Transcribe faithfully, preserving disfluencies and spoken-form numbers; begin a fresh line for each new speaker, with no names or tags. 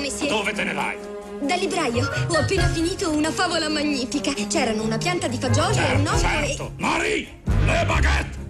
messie.
Dove te ne vai?
Dal libraio. Ho appena finito una favola magnifica. C'erano una pianta di fagioli e un
Certo,
uovo
certo.
e...
Marie, le baguette!